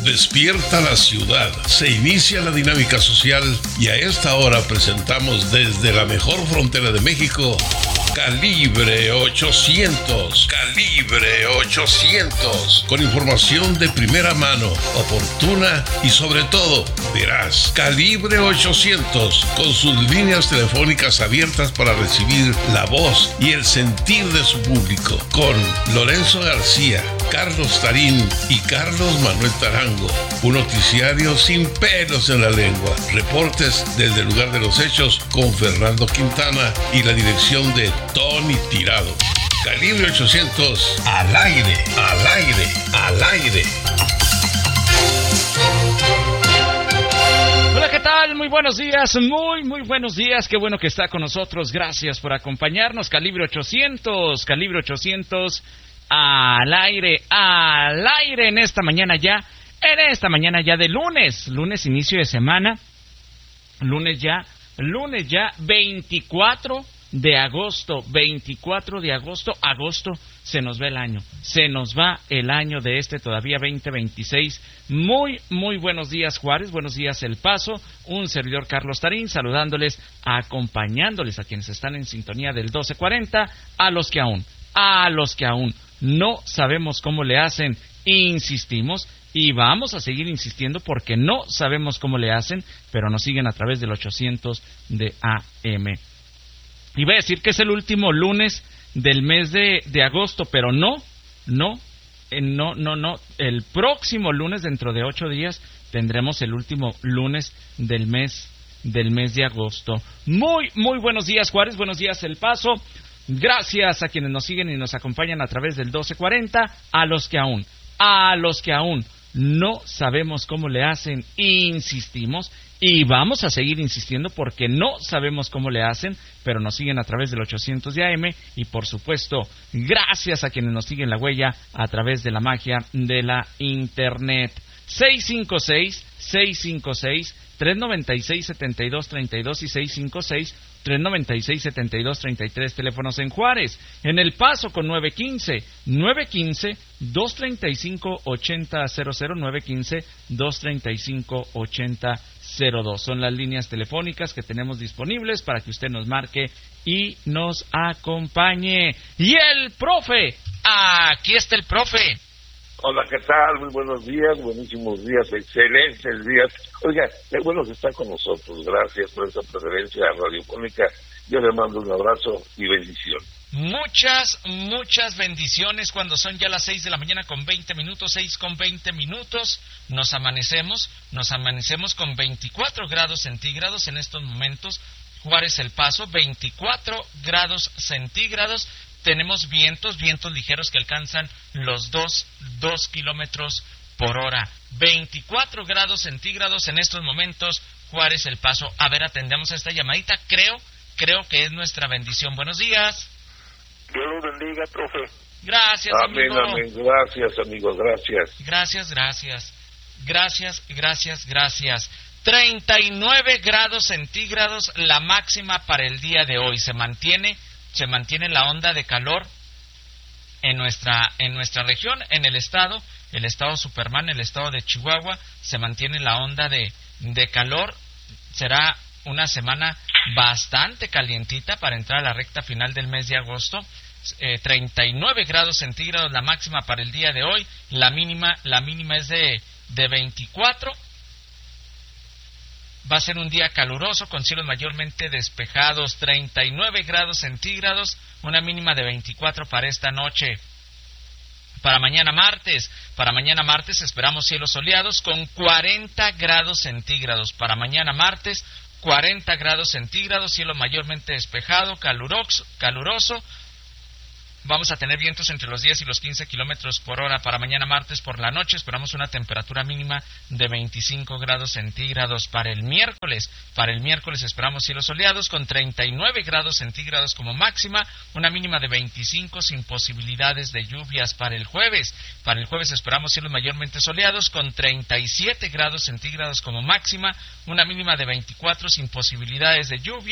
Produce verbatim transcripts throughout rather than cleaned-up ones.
Despierta la ciudad. Se inicia la dinámica social y a esta hora presentamos desde la mejor frontera de México, Calibre ochocientos. Calibre ochocientos. Con información de primera mano, oportuna y sobre todo veraz. Calibre ochocientos. Con sus líneas telefónicas abiertas para recibir la voz y el sentir de su público. Con Lorenzo García, Carlos Tarín y Carlos Manuel Tarango. Un noticiario sin pelos en la lengua. Reportes desde el lugar de los hechos con Fernando Quintana y la dirección de Tony Tirado. Calibre ochocientos, al aire, al aire, al aire. Hola, ¿qué tal? Muy buenos días, muy, muy buenos días. Qué bueno que está con nosotros. Gracias por acompañarnos. Calibre ochocientos, Calibre ochocientos, al aire, al aire en esta mañana ya, en esta mañana ya de lunes, lunes inicio de semana, lunes ya, lunes ya veinticuatro de agosto, veinticuatro de agosto, agosto, se nos va el año, se nos va el año de este todavía veinte veintiséis. Muy, muy buenos días, Juárez, buenos días, El Paso, un servidor Carlos Tarín, saludándoles, acompañándoles a quienes están en sintonía del doce cuarenta, a los que aún, a los que aún no sabemos cómo le hacen, insistimos, y vamos a seguir insistiendo porque no sabemos cómo le hacen, pero nos siguen a través del ochocientos de A M. Iba a decir que es el último lunes del mes de, de agosto, pero no, no, eh, no, no, no. El próximo lunes, dentro de ocho días, tendremos el último lunes del mes, del mes de agosto. Muy, muy buenos días, Juárez, buenos días, El Paso. Gracias a quienes nos siguen y nos acompañan a través del doce cuarenta, a los que aún, a los que aún no sabemos cómo le hacen, insistimos. Y vamos a seguir insistiendo porque no sabemos cómo le hacen, pero nos siguen a través del ochocientos de A M y, por supuesto, gracias a quienes nos siguen la huella a través de la magia de la Internet. seis cinco seis, seis cinco seis, tres nueve seis, siete dos tres dos y seis cinco seis, tres nueve seis, siete dos tres tres, teléfonos en Juárez. En El Paso con nueve uno cinco, nueve uno cinco, dos tres cinco, ocho cero cero cero, nueve uno cinco, dos tres cinco, ocho cero cero dos. Son las líneas telefónicas que tenemos disponibles para que usted nos marque y nos acompañe. Y el profe, aquí está el profe. Hola, ¿qué tal? Muy buenos días, buenísimos días, excelentes días. Oiga, qué bueno que está con nosotros. Gracias por esa preferencia radiofónica. Yo le mando un abrazo y bendición. Muchas, muchas bendiciones cuando son ya las seis de la mañana con veinte minutos, seis con veinte minutos. Nos amanecemos, nos amanecemos con veinticuatro grados centígrados en estos momentos. Juárez, El Paso, veinticuatro grados centígrados. Tenemos vientos, vientos ligeros que alcanzan los dos, dos kilómetros por hora. veinticuatro grados centígrados en estos momentos, Juárez, El Paso. A ver, atendemos a esta llamadita. Creo, creo que es nuestra bendición. Buenos días. Dios los bendiga, profe. Gracias, amén, amigo. Amén, gracias, amigos, gracias. Gracias, gracias. Gracias, gracias, gracias. treinta y nueve grados centígrados la máxima para el día de hoy. Se mantiene, se mantiene la onda de calor en nuestra, en nuestra región, en el estado, el estado Superman, el estado de Chihuahua, se mantiene la onda de, de calor. Será una semana bastante calientita para entrar a la recta final del mes de agosto. Eh, treinta y nueve grados centígrados la máxima para el día de hoy, la mínima, la mínima es de, de veinticuatro. Va a ser un día caluroso con cielos mayormente despejados, treinta y nueve grados centígrados, una mínima de veinticuatro para esta noche. Para mañana martes, para mañana martes esperamos cielos soleados con cuarenta grados centígrados. Para mañana martes, cuarenta grados centígrados, cielo mayormente despejado, caluroso, caluroso. Vamos a tener vientos entre los diez y los quince kilómetros por hora. Para mañana martes por la noche esperamos una temperatura mínima de veinticinco grados centígrados. Para el miércoles, para el miércoles esperamos cielos soleados con treinta y nueve grados centígrados como máxima, una mínima de veinticinco sin posibilidades de lluvias. Para el jueves, para el jueves esperamos cielos mayormente soleados con treinta y siete grados centígrados como máxima, una mínima de veinticuatro sin posibilidades de lluvias.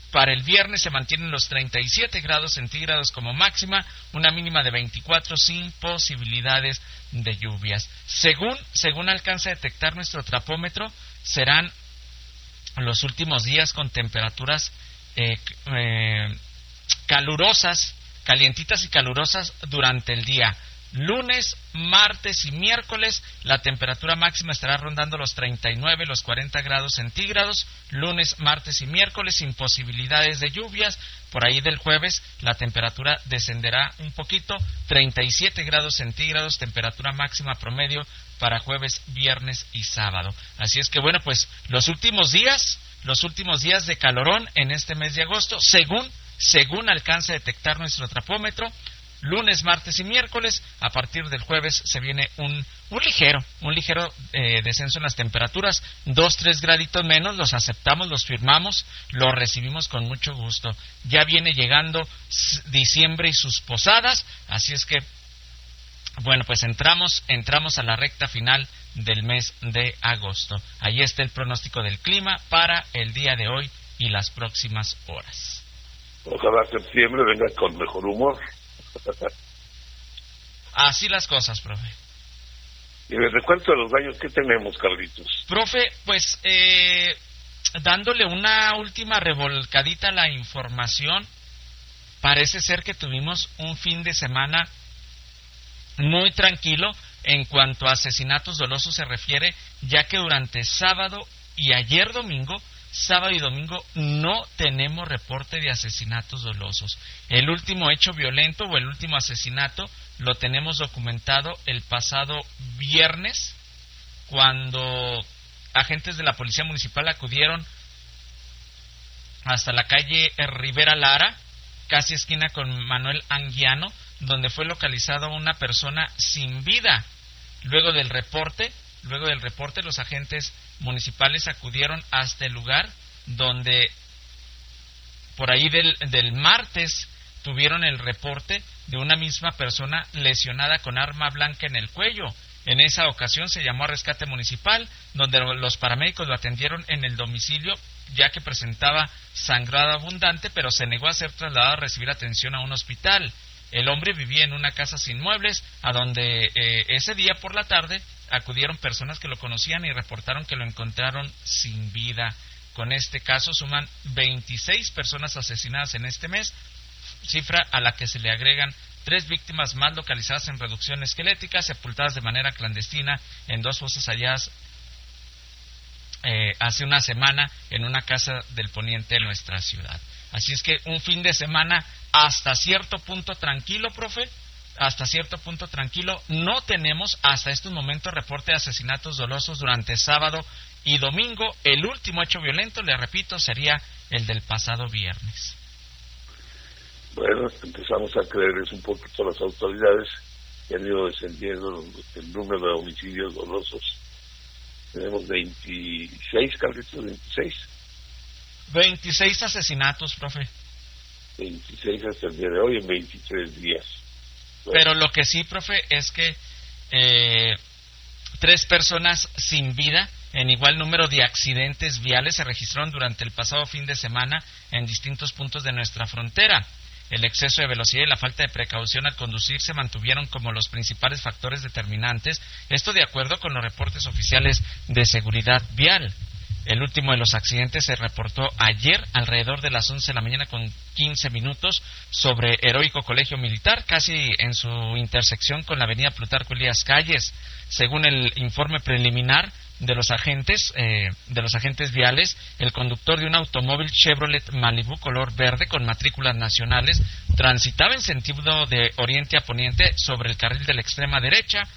Para el viernes se mantienen los treinta y siete grados centígrados como máxima, una mínima de veinticuatro sin posibilidades de lluvias. Según, según alcanza a detectar nuestro trapómetro, serán los últimos días con temperaturas eh, eh, calurosas, calientitas y calurosas durante el día. Lunes, martes y miércoles la temperatura máxima estará rondando los treinta y nueve, los cuarenta grados centígrados. Lunes, martes y miércoles sin posibilidades de lluvias. Por ahí del jueves la temperatura descenderá un poquito, treinta y siete grados centígrados, temperatura máxima promedio para jueves, viernes y sábado. Así es que bueno, pues los últimos días, los últimos días de calorón en este mes de agosto, según, según alcanza a detectar nuestro trapómetro. Lunes, martes y miércoles. A partir del jueves se viene un, un ligero, un ligero eh, descenso en las temperaturas, dos, tres graditos menos, los aceptamos, los firmamos, los recibimos con mucho gusto. Ya viene llegando diciembre y sus posadas, así es que, bueno, pues entramos, entramos a la recta final del mes de agosto. Ahí está el pronóstico del clima para el día de hoy y las próximas horas. Ojalá septiembre venga con mejor humor. Así las cosas, profe. Y me recuento de los daños que tenemos, Carlitos. Profe, pues eh, dándole una última revolcadita a la información, parece ser que tuvimos un fin de semana muy tranquilo en cuanto a asesinatos dolosos se refiere, ya que durante sábado y ayer domingo, sábado y domingo, no tenemos reporte de asesinatos dolosos. El último hecho violento o el último asesinato lo tenemos documentado el pasado viernes, cuando agentes de la Policía Municipal acudieron hasta la calle Rivera Lara, casi esquina con Manuel Anguiano, donde fue localizada una persona sin vida. Luego del reporte, luego del reporte, los agentes municipales acudieron hasta el lugar, donde por ahí del, del martes tuvieron el reporte de una misma persona lesionada con arma blanca en el cuello. En esa ocasión se llamó a rescate municipal, donde los paramédicos lo atendieron en el domicilio, ya que presentaba sangrado abundante, pero se negó a ser trasladado a recibir atención a un hospital. El hombre vivía en una casa sin muebles, a donde eh, ese día por la tarde acudieron personas que lo conocían y reportaron que lo encontraron sin vida. Con este caso suman veintiséis personas asesinadas en este mes, cifra a la que se le agregan tres víctimas más localizadas en reducción esquelética, sepultadas de manera clandestina en dos fosas halladas eh, hace una semana en una casa del poniente de nuestra ciudad. Así es que un fin de semana hasta cierto punto tranquilo, profe, hasta cierto punto tranquilo. No tenemos hasta estos momentos reporte de asesinatos dolosos durante sábado y domingo. El último hecho violento, le repito, sería el del pasado viernes. Bueno, empezamos a creerles un poquito a las autoridades que han ido descendiendo el número de homicidios dolosos. Tenemos veintiséis, Carlitos, veintiséis. veintiséis asesinatos, profe. veintiséis hasta el día de hoy en veintitrés días. Bueno. Pero lo que sí, profe, es que eh, tres personas sin vida en igual número de accidentes viales se registraron durante el pasado fin de semana en distintos puntos de nuestra frontera. El exceso de velocidad y la falta de precaución al conducir se mantuvieron como los principales factores determinantes, esto de acuerdo con los reportes oficiales de seguridad vial. El último de los accidentes se reportó ayer alrededor de las once de la mañana con quince minutos sobre Heroico Colegio Militar, casi en su intersección con la avenida Plutarco Elías Calles. Según el informe preliminar de los agentes eh, de los agentes viales, el conductor de un automóvil Chevrolet Malibu color verde con matrículas nacionales transitaba en sentido de oriente a poniente sobre el carril de la extrema derecha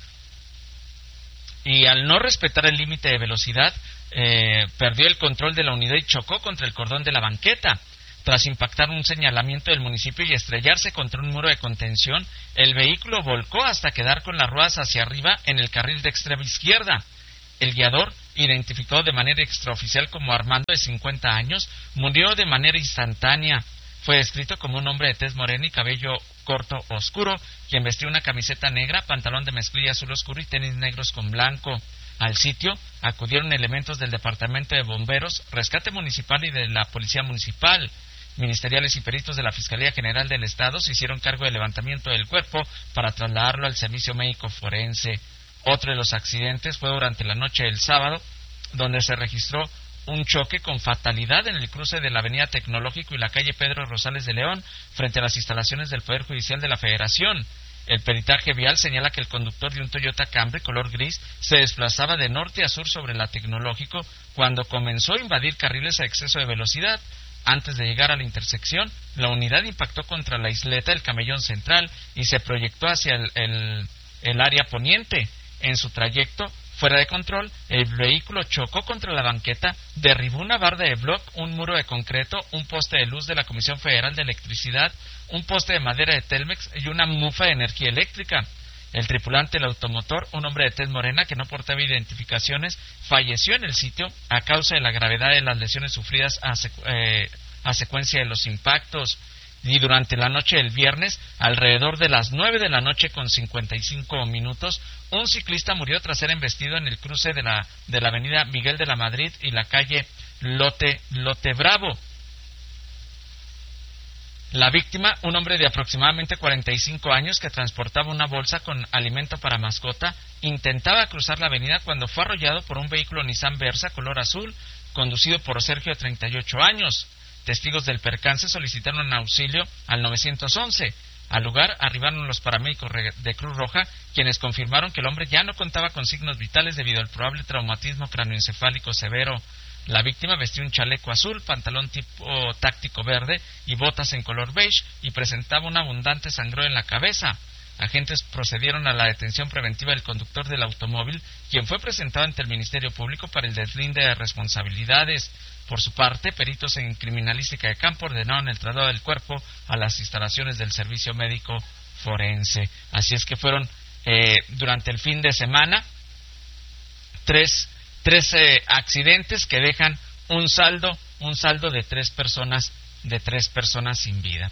y al no respetar el límite de velocidad eh, perdió el control de la unidad y chocó contra el cordón de la banqueta. Tras impactar un señalamiento del municipio y estrellarse contra un muro de contención, el vehículo volcó hasta quedar con las ruedas hacia arriba en el carril de extrema izquierda. El guiador, identificado de manera extraoficial como Armando, de cincuenta años, murió de manera instantánea. Fue descrito como un hombre de tez morena y cabello corto oscuro, quien vestía una camiseta negra, pantalón de mezclilla azul oscuro y tenis negros con blanco. Al sitio acudieron elementos del Departamento de Bomberos, Rescate Municipal y de la Policía Municipal. ministeriales y peritos de la Fiscalía General del Estado se hicieron cargo del levantamiento del cuerpo para trasladarlo al servicio médico forense. Otro de los accidentes fue durante la noche del sábado, donde se registró un choque con fatalidad en el cruce de la Avenida Tecnológico y la calle Pedro Rosales de León, frente a las instalaciones del Poder Judicial de la Federación. El peritaje vial señala que el conductor de un Toyota Camry color gris se desplazaba de norte a sur sobre la Tecnológico cuando comenzó a invadir carriles a exceso de velocidad. Antes de llegar a la intersección, la unidad impactó contra la isleta del Camellón Central y se proyectó hacia el, el, el área poniente. En su trayecto, fuera de control, el vehículo chocó contra la banqueta, derribó una barda de bloc, un muro de concreto, un poste de luz de la Comisión Federal de Electricidad, un poste de madera de Telmex y una mufa de energía eléctrica. El tripulante del automotor, un hombre de tez morena que no portaba identificaciones, falleció en el sitio a causa de la gravedad de las lesiones sufridas a, secu eh, a secuencia de los impactos. Y durante la noche del viernes, alrededor de las nueve de la noche con cincuenta y cinco minutos, un ciclista murió tras ser embestido en el cruce de la, de la avenida Miguel de la Madrid y la calle Lote, Lote Bravo. La víctima, un hombre de aproximadamente cuarenta y cinco años que transportaba una bolsa con alimento para mascota, intentaba cruzar la avenida cuando fue arrollado por un vehículo Nissan Versa color azul, conducido por Sergio, de treinta y ocho años. Testigos del percance solicitaron auxilio al nueve once. Al lugar arribaron los paramédicos de Cruz Roja, quienes confirmaron que el hombre ya no contaba con signos vitales debido al probable traumatismo cráneoencefálico severo. La víctima vestía un chaleco azul, pantalón tipo táctico verde y botas en color beige y presentaba un abundante sangrón en la cabeza. Agentes procedieron a la detención preventiva del conductor del automóvil, quien fue presentado ante el Ministerio Público para el deslinde de responsabilidades. Por su parte, peritos en criminalística de campo ordenaron el traslado del cuerpo a las instalaciones del Servicio Médico Forense. Así es que fueron eh, durante el fin de semana tres, tres eh, accidentes que dejan un saldo, un saldo de tres personas, de tres personas sin vida.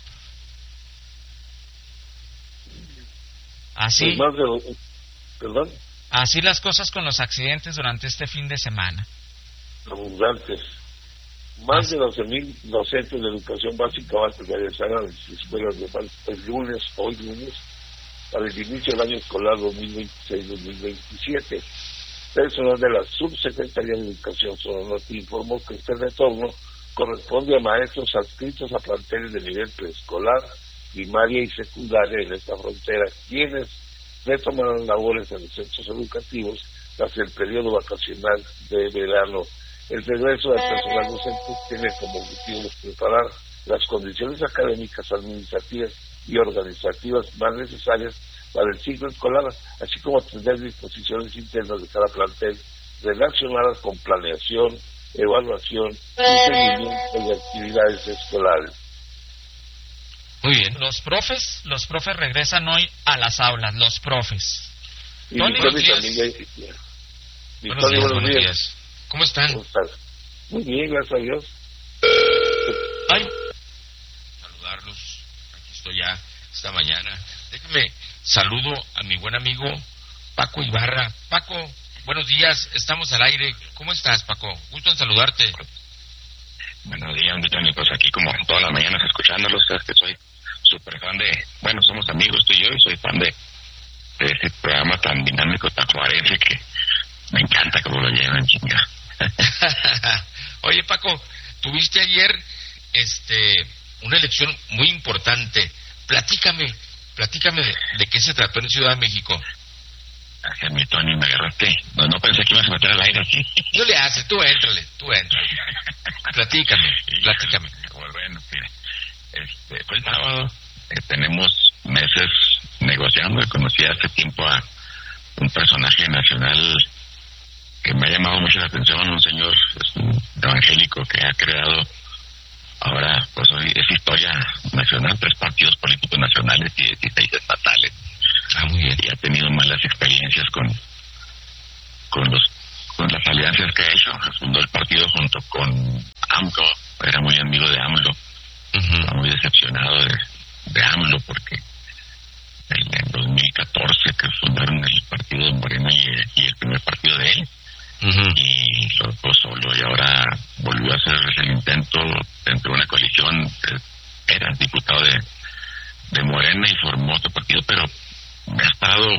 Así, pues más de, perdón. Así las cosas con los accidentes durante este fin de semana. Abundantes. Más de doce mil docentes de educación básica van a regresar a las escuelas de el lunes, hoy lunes, para el inicio del año escolar dos mil veintiséis dos mil veintisiete. Personal de la Subsecretaría de Educación Sonora informó que este retorno corresponde a maestros adscritos a planteles de nivel preescolar, primaria y secundaria en esta frontera, quienes retomarán labores en los centros educativos tras el periodo vacacional de verano. El regreso del personal docente tiene como objetivo preparar las condiciones académicas, administrativas y organizativas más necesarias para el ciclo escolar, así como atender disposiciones internas de cada plantel relacionadas con planeación, evaluación y seguimiento de actividades escolares. Muy bien. Los profes, los profes regresan hoy a las aulas, los profes. Y Tony, buenos días. Buenos días, buenos días. ¿Cómo están? ¿Cómo estás? Muy bien, gracias a Dios. Ay. Saludarlos. Aquí estoy ya esta mañana. Déjame saludo a mi buen amigo Paco Ibarra. Paco, buenos días. Estamos al aire. ¿Cómo estás, Paco? Gusto en saludarte. Buenos días, mi Tony. Pues aquí como todas las mañanas escuchándolos. Sabes que soy súper fan de... Bueno, somos amigos tú y yo y soy fan de, de ese programa tan dinámico, tan juarense que me encanta cómo lo llevan, chinga. Oye, Paco, tuviste ayer este una elección muy importante. Platícame, platícame de, de qué se trató en Ciudad de México. Ay, mi Tony, me agarraste. No, no pensé que ibas a meter al aire así. No le haces, tú éntrale, tú éntrale. Platícame, platícame. Bueno, mire, este, fue el sábado. Eh, tenemos meses negociando y conocí hace tiempo a un personaje nacional que me ha llamado mucho la atención, un señor es un evangélico que ha creado ahora, pues hoy es historia nacional, tres partidos políticos nacionales y dieciséis estatales. Ah, muy bien. Y ha tenido malas experiencias con con los con las alianzas que ha hecho. Fundó el partido junto con AMLO, era muy amigo de AMLO. Uh-huh. Estaba muy decepcionado de, de AMLO porque en, en dos mil catorce que fundaron el partido de Morena y el, y el primer partido de él, uh-huh. y lo dejó solo, y ahora volvió a hacer el intento dentro de una coalición. Era diputado de, de Morena y formó otro partido, pero me ha estado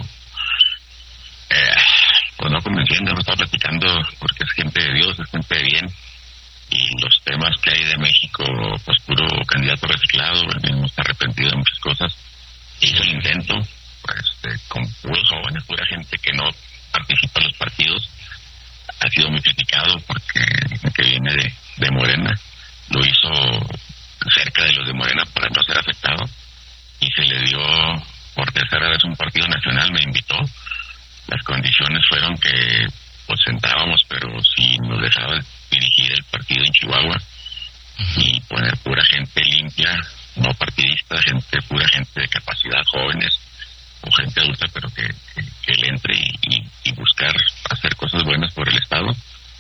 eh, pues no convenciendo, no estaba platicando, porque es gente de Dios, es gente de bien, y los temas que hay de México, pues puro candidato reciclado, el mismo está arrepentido de muchas cosas. Hizo el intento, pues eh, con puros jóvenes, pura gente que no participa en los partidos. Ha sido muy criticado porque que viene de, de Morena, lo hizo cerca de los de Morena para no ser afectado, y se le dio por tercera vez un partido nacional. Me invitó, las condiciones fueron que pues entrábamos, pero si nos dejaba dirigir el partido en Chihuahua y poner pura gente limpia, no partidista, gente pura gente de capacidad, jóvenes o gente adulta, pero que, que, que le entre y, y, y buscar hacer cosas buenas por el Estado.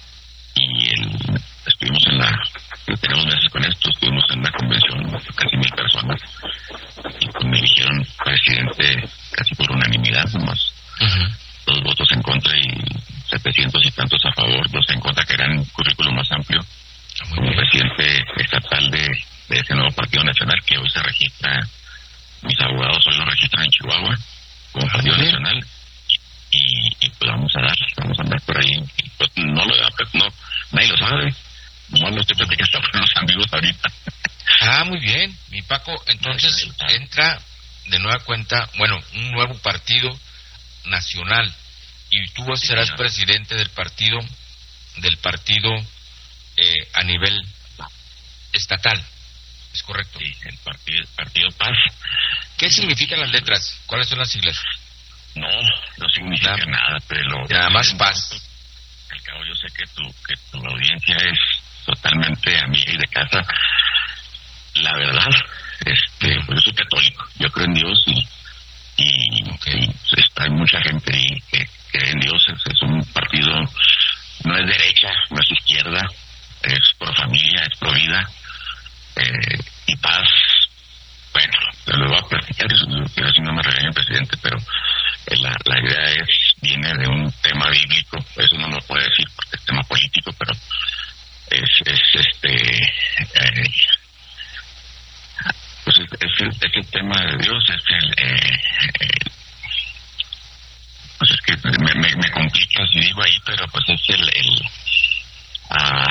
Y el, estuvimos en la, tenemos meses con esto, estuvimos en una convención de casi mil personas, y pues me eligieron presidente casi por unanimidad, nomás uh-huh. dos votos en contra y setecientos y tantos a favor, dos en contra, que eran un currículo más amplio. Muy como bien. Presidente estatal de, de ese nuevo partido nacional, que hoy se registra, mis abogados hoy lo registran en Chihuahua como ah, partido bien. nacional, y, y pues vamos a dar, vamos a andar por ahí, y pues no lo pues no, nadie lo sabe, no lo estoy platicando con los amigos ahorita. Ah, muy bien, mi Paco, entonces entra de nueva cuenta, bueno, un nuevo partido nacional, y tú serás sí, presidente del partido, del partido eh, a nivel estatal, ¿es correcto? Sí, el partido, el partido Paz. ¿Qué significan las letras? ¿Cuáles son las siglas? No, no significa nada, nada pero... Nada más Paz. Al cabo, yo sé que tu, que tu audiencia es totalmente amiga y de casa. La verdad, este, pues yo soy católico, yo creo en Dios, y, y, okay. y está, hay mucha gente ahí que cree en Dios. Es, es un partido, no es derecha, no es izquierda, es pro familia, es pro vida, eh, y Paz. Bueno, te lo voy a platicar, quiero si no me regaña el presidente, pero la, la idea es, viene de un tema bíblico, eso no lo puedo decir porque es tema político, pero es, es este, eh, pues es, es, el, es el tema de Dios, es el, eh, eh, pues es que me, me, me complica si digo ahí, pero pues es el, el, uh,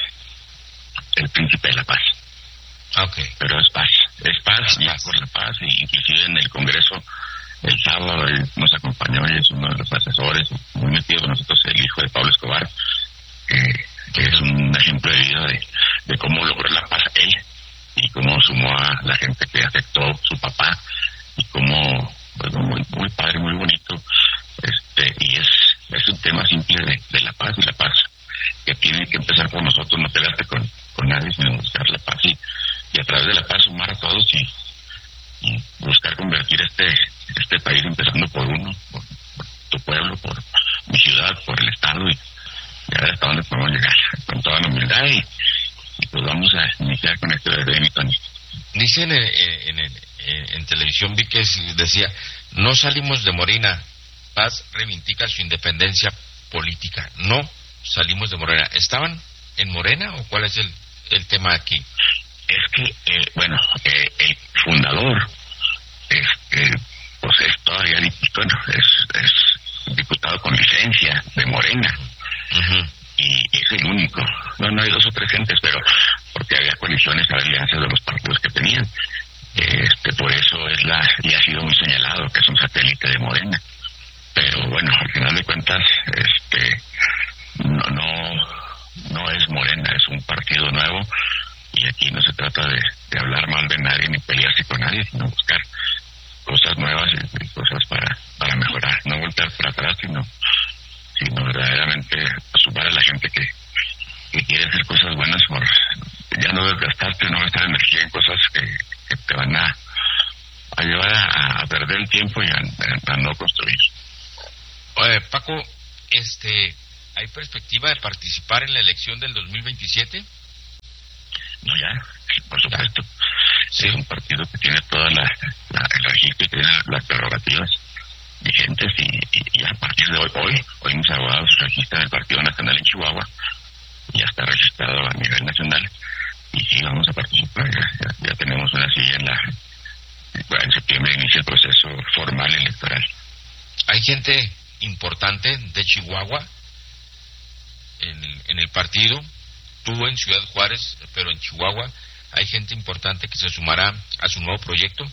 el príncipe de la paz. Okay. Pero es paz, es paz, y es por la paz, y inclusive en el Congreso el sábado él nos acompañó y es uno de los asesores, muy metido con nosotros, el hijo de Pablo Escobar, que, que es un ejemplo de vida de, de cómo logró la paz él, y cómo sumó a la gente que afectó su papá, y cómo, bueno, muy, muy padre, muy bonito, este, y es, es un tema simple de, de la paz, y la paz que tiene que empezar por nosotros, no pelearte con, con nadie, sino buscar la paz, y y a través de la paz sumar a todos y, y buscar convertir este este país, empezando por uno, por, por tu pueblo, por mi ciudad, por el Estado, y, y a ver hasta dónde podemos llegar, con toda la humildad, y, y pues vamos a iniciar con este bebé, mi Tony. Dicen en, en, en, en televisión, vi que decía, no salimos de Morena, Paz reivindica su independencia política, no salimos de Morena. ¿Estaban en Morena o cuál es el, el tema aquí? Es que, eh, bueno, eh, el fundador es, eh, pues es todavía, bueno, es, es diputado con licencia de Morena, uh-huh. y es el único. No, no hay dos o tres gentes, pero porque había coaliciones, había alianzas de los partidos que tenían. Este, por eso es la, y ha sido muy señalado que es un satélite de Morena. Pero bueno, al final de cuentas, este, no, no, no es Morena, es un partido nuevo. Y aquí no se trata de, de hablar mal de nadie ni pelearse con nadie, sino buscar cosas nuevas y, y cosas para, para mejorar. No voltear para atrás, sino, sino verdaderamente sumar a la gente que, que quiere hacer cosas buenas, por ya no desgastarte, no gastar energía en cosas que, que te van a, a llevar a, a perder el tiempo y a, a, a no construir. Oye, Paco, este, ¿hay perspectiva de participar en la elección del dos mil veintisiete? No, ya, sí, por supuesto. Sí. Es un partido que tiene toda la, la el registro y tiene las prerrogativas. vigentes y, y, y a partir de hoy, hoy, hoy mis abogados registran el Partido Nacional en Chihuahua, ya está registrado a nivel nacional y sí vamos a participar, ya, ya, ya tenemos una silla en la, en septiembre inicia el proceso formal electoral. Hay gente importante de Chihuahua en el, en el partido, tú en Ciudad Juárez, pero en Chihuahua hay gente importante que se sumará a su nuevo proyecto.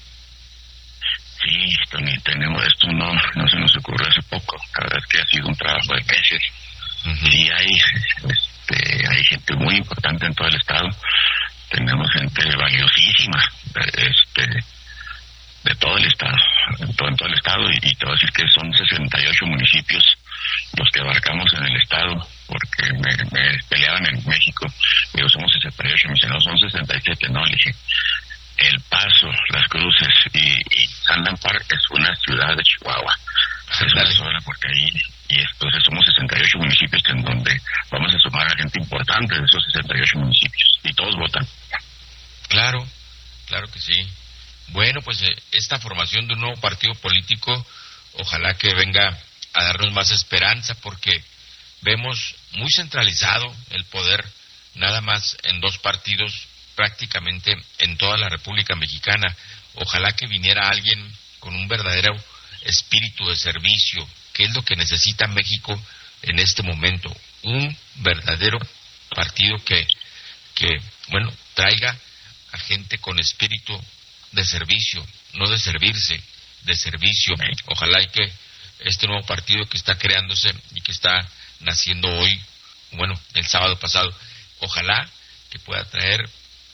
Sí, Tony, tenemos esto, no, no se nos ocurrió hace poco, la verdad es que ha sido un trabajo de meses. Uh-huh. Sí, hay, este, hay gente muy importante en todo el estado, tenemos gente valiosísima, este, de todo el estado, en todo, en todo el estado, y, y te voy a decir que son sesenta y ocho municipios los que abarcamos en el estado, porque me, me peleaban en México, digo, somos sesenta y ocho, me dicen, no, son sesenta y siete, no, le dije, El Paso, Las Cruces y, y Sandan Park es una ciudad de Chihuahua, es una sola, porque ahí, y entonces somos sesenta y ocho municipios en donde vamos a sumar a gente importante de esos sesenta y ocho municipios, y todos votan. Claro, claro que sí. Bueno, pues eh, esta formación de un nuevo partido político, ojalá que venga a darnos más esperanza, porque vemos muy centralizado el poder, nada más en dos partidos, prácticamente en toda la República Mexicana. Ojalá que viniera alguien con un verdadero espíritu de servicio, que es lo que necesita México en este momento, un verdadero partido que, que bueno, traiga a gente con espíritu de servicio, no de servirse, de servicio. Ojalá y que este nuevo partido que está creándose y que está naciendo hoy, bueno, el sábado pasado, ojalá que pueda traer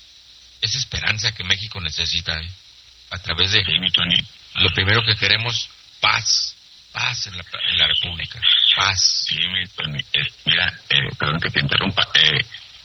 esa esperanza que México necesita, ¿eh? A través de lo primero que queremos, paz, paz en la, en la República, paz. Sí, mi Tony, eh, mira, eh, perdón que te interrumpa, eh,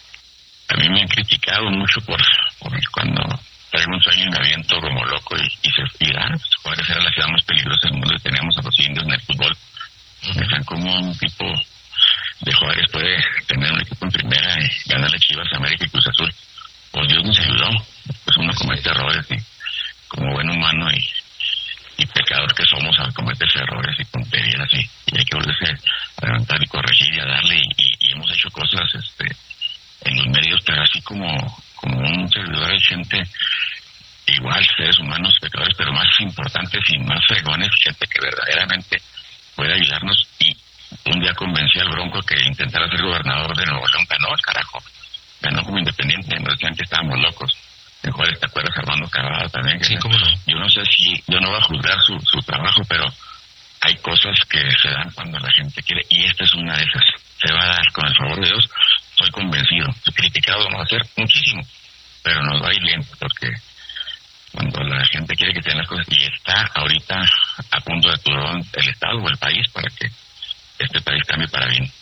a mí me han criticado mucho por, por cuando traigo un sueño y me aviento como loco y, y se irá. Juárez era la ciudad más peligrosa del mundo y teníamos a los indios en el fútbol. Uh-huh. Me están como un tipo de Juárez puede tener un equipo en primera y ganarle Chivas, América y Cruz Azul. Pues Dios nos ayudó. Pues uno comete errores y como buen humano y, y pecador que somos al cometer errores y tonterías y, y hay que volverse a levantar y corregir y a darle y, y, y hemos hecho cosas este en los medios, pero así como como un servidor de gente igual, seres humanos, pecadores, pero más importantes y más fregones, gente que verdaderamente puede ayudarnos. Y un día convencí al Bronco que intentara ser gobernador de Nuevo León, ganó, carajo, ganó como independiente, nos decían que estábamos locos. En Juárez, ¿te acuerdas? Armando Cavada también. Que sí, cómo no. Yo no sé si, yo no voy a juzgar su, su trabajo, pero hay cosas que se dan cuando la gente quiere, y esta es una de esas. Se va a dar con el favor de Dios. Estoy convencido, criticado vamos a hacer muchísimo, pero nos va a ir lento, porque cuando la gente quiere que tengan las cosas, y está ahorita a punto de turón el Estado o el país para que este país cambie para bien.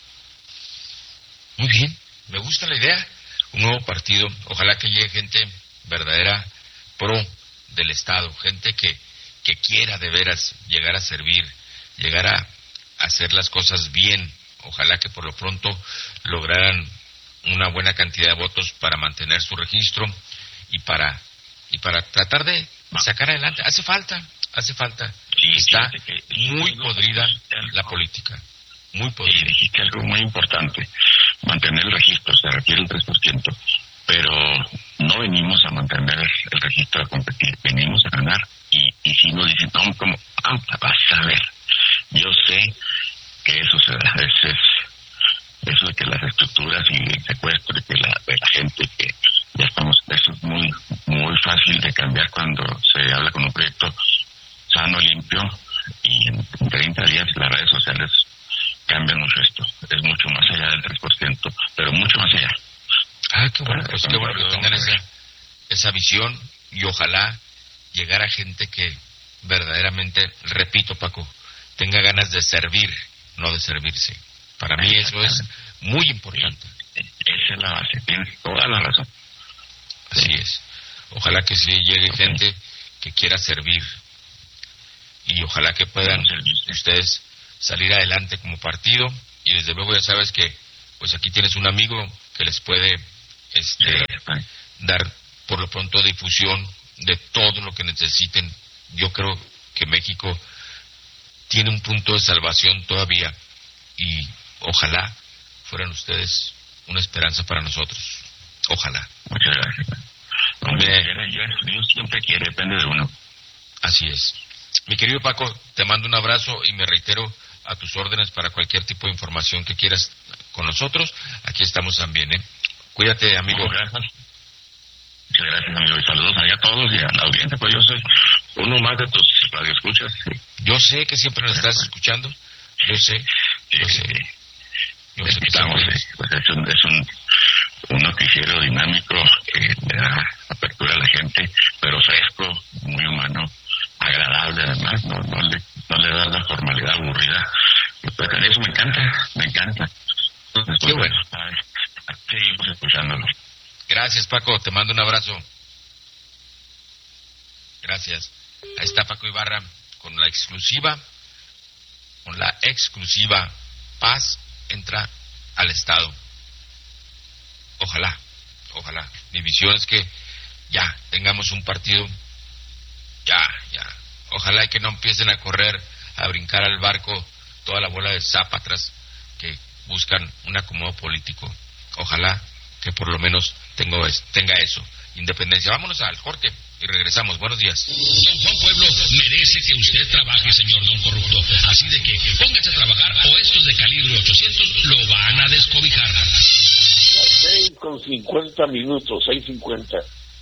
Muy bien, me gusta la idea, un nuevo partido, ojalá que llegue gente verdadera pro del Estado, gente que, que quiera de veras llegar a servir, llegar a hacer las cosas bien, ojalá que por lo pronto lograran una buena cantidad de votos para mantener su registro y para y para tratar de sacar adelante. Hace falta, hace falta. Sí, está que, muy podrida la política, muy podrida. Y dijiste algo muy importante, mantener el registro, se requiere el tres por ciento, pero no venimos a mantener el registro a competir, venimos a ganar. Y, y si nos dicen, no, como, ah, vas a ver, yo sé que eso se da, es, es eso de que las estructuras y el secuestro y que la, de la gente que ya estamos, eso es muy muy fácil de cambiar cuando se habla con un proyecto sano, limpio, y en, en treinta días las redes sociales cambian mucho esto, es mucho más allá del tres por ciento, pero mucho más allá. Ah, qué bueno, pues qué bueno que tengan esa, esa visión y ojalá llegar a gente que verdaderamente, repito Paco, tenga ganas de servir, no de servirse. Para mí eso es muy importante. Esa es la base, tienes toda la razón. Así sí. es. Ojalá que sí llegue okay. gente que quiera servir. Y ojalá que puedan ustedes salir adelante como partido. Y desde luego ya sabes que pues aquí tienes un amigo que les puede este sí. dar por lo pronto difusión de todo lo que necesiten. Yo creo que México tiene un punto de salvación todavía, y ojalá fueran ustedes una esperanza para nosotros. Ojalá. Muchas gracias. Hombre, Dios siempre quiere, depende de uno. Así es. Mi querido Paco, te mando un abrazo y me reitero a tus órdenes para cualquier tipo de información que quieras con nosotros. Aquí estamos también, ¿eh? Cuídate, amigo. Muchas gracias. Muchas gracias, amigo. Y saludos allá a todos y a la audiencia, pues yo soy uno más de tus radioescuchas. Sí. Yo sé que siempre nos estás escuchando. Yo sé, yo sé. Yo sé que estamos, siempre... sí. Pues es un, es un, un noticiero dinámico que le da apertura a la gente, pero fresco, muy humano, agradable además, no, no, le, no le da la formalidad aburrida. Y pues eso me encanta, me encanta. Entonces, qué bueno. Pues, seguimos escuchándolo. Gracias, Paco, te mando un abrazo. Gracias. Ahí está Paco Ibarra con la exclusiva, con la exclusiva. Paz entra al Estado. Ojalá, ojalá. Mi visión es que ya tengamos un partido, ya, ya. Ojalá que no empiecen a correr, a brincar al barco toda la bola de zápatras que buscan un acomodo político. Ojalá que por lo menos tengo, tenga eso, independencia. Vámonos al corte y regresamos. Buenos días. Don Juan Pueblo merece que usted trabaje, señor don corrupto. Así de que póngase a trabajar o estos de calibre ochocientos lo van a descobijar. seis con cincuenta minutos, seis cincuenta.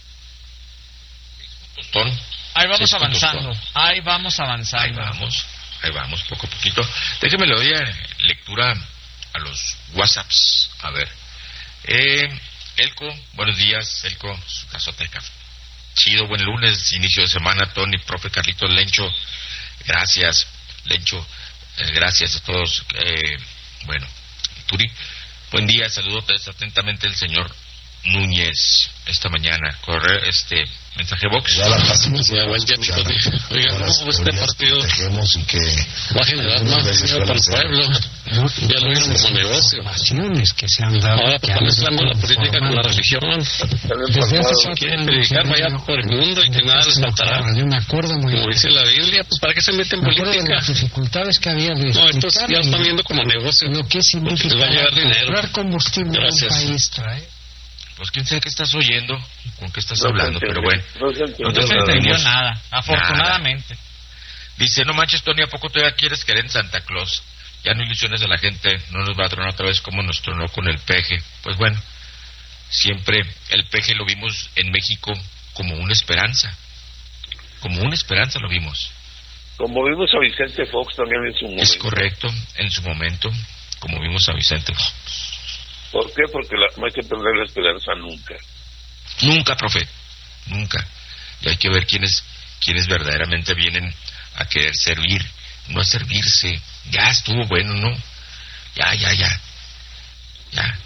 Tostón. Ahí vamos Sí, avanzando, tostón. ahí vamos avanzando. Ahí vamos, ahí vamos, poco a poquito. Déjeme le doy a lectura a los WhatsApps. A ver. Eh, Elco, buenos días, Elco, su casoteca. Chido, buen lunes, inicio de semana, Tony, profe Carlitos, Lencho, gracias, Lencho, eh, gracias a todos. Eh, bueno, Turi, buen día, saludos atentamente el señor Núñez esta mañana. Corre este mensaje box. Ya la paciencia, buen día, mi Tony. Oiga, ¿cómo este partido y que va a generar más dinero para el pueblo? Ya lo vieron como negocio. Que se han dado, Ahora pues están mezclando la política con la religión. Quieren predicar allá por el mundo y que nada les faltará. Un acuerdo muy Como dice la Biblia, pues ¿para qué se meten en de política? las dificultades que había de No, estos explicar ya están lo- viendo como negocio. lo que Porque significa les va a llegar dinero. comprar combustible en un Gracias. país trae. Pues quién sabe qué estás oyendo, con qué estás No se hablando, entendió, pero bueno. no se entendió no te No se nada. entendió entendimos nada, afortunadamente. Dice, no manches, Tony, ¿a poco todavía quieres creer en Santa Claus? Ya no ilusiones a la gente, no nos va a tronar otra vez como nos tronó con el peje. Pues bueno, siempre el peje lo vimos en México como una esperanza. Como una esperanza lo vimos. Como vimos a Vicente Fox también en su momento. Es correcto, en su momento, como vimos a Vicente. ¿Por qué? Porque la- no hay que perder la esperanza nunca. Nunca, profe, nunca. Y hay que ver quiénes, quiénes verdaderamente vienen a querer servir, no a servirse. Ya estuvo bueno, ¿no? Ya, ya, ya. Ya.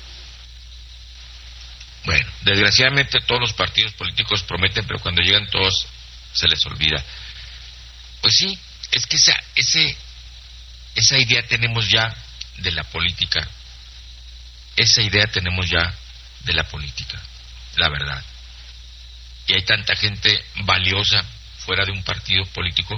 Bueno, desgraciadamente todos los partidos políticos prometen, pero cuando llegan todos se les olvida. Pues sí, es que esa, ese, esa idea tenemos ya de la política. Esa idea tenemos ya de la política, la verdad. Y hay tanta gente valiosa fuera de un partido político,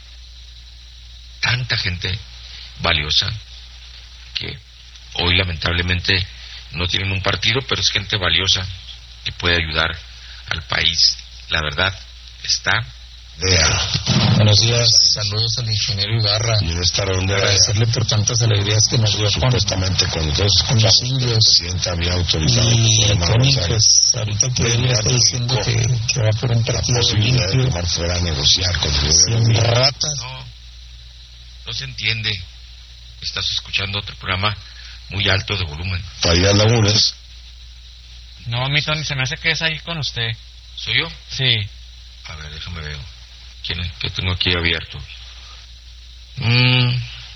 tanta gente valiosa que hoy lamentablemente no tienen un partido, pero es gente valiosa que puede ayudar al país. La verdad está. Buenos días, saludos al ingeniero Ibarra. Y en esta ronda Agradecerle por tantas alegrías que nos dio con, supuestamente con dos con los el indios. presidente había autorizado Y que fuera Tony, Manuel pues ahorita que de él está enviar diciendo con- que, que va por un la partido posibilidad de limpio, tomar fuera a negociar con el sin gobierno. ratas. No, no se entiende. Estás escuchando otro programa muy alto de volumen. Para ir a Lagunas, No, mi Tony, se me hace que es ahí con usted. ¿Soy yo? Sí. A ver, déjame ver. ¿Quién es? ¿Qué tengo aquí abierto? Mm.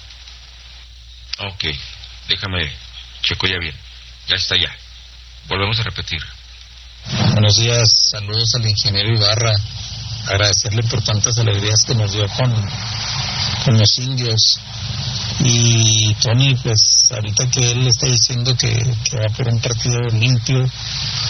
Ok, déjame, checo ya bien. Ya está ya. Volvemos a repetir. Buenos días, saludos al ingeniero Ibarra. Agradecerle por tantas alegrías que nos dio con, con los indios. Y Tony, pues ahorita que él está diciendo que, que va por un partido limpio,